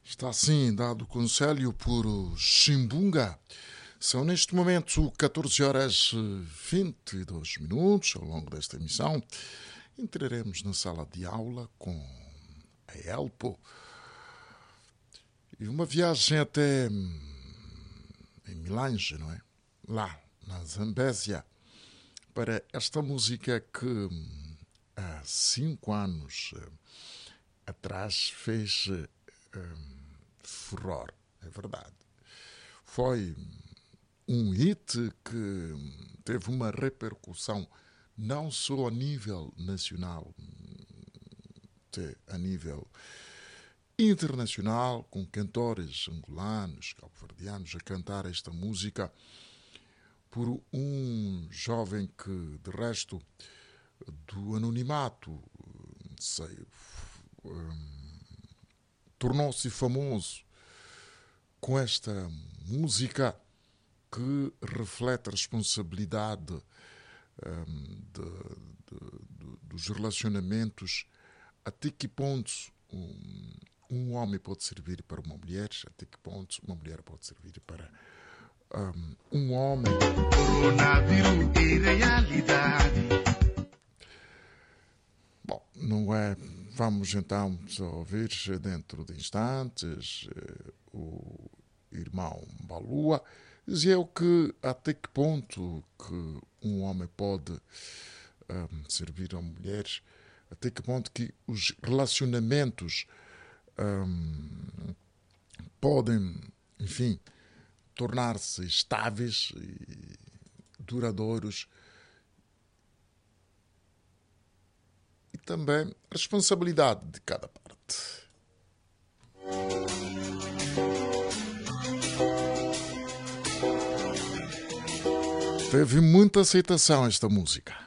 Está assim dado o conselho por Chimbunga. São neste momento 14 horas 22 minutos. Ao longo desta emissão entraremos na sala de aula com a Elpo. E uma viagem até em Milange, não é? Lá, na Zambésia, para esta música que há 5 anos atrás fez furor, é verdade. Foi um hit que teve uma repercussão não só a nível nacional, até a nível internacional, com cantores angolanos, cabo-verdianos a cantar esta música por um jovem que, de resto, do anonimato, sei, tornou-se famoso com esta música que reflete a responsabilidade dos relacionamentos, até que ponto um homem pode servir para uma mulher, até que ponto uma mulher pode servir para um homem. Coronavírus é realidade. Bom, não é? Vamos então ouvir dentro de instantes o irmão Balua dizer que até que ponto que um homem pode servir a mulheres, até que ponto que os relacionamentos podem, enfim, tornar-se estáveis e duradouros. E também a responsabilidade de cada parte. Teve muita aceitação esta música.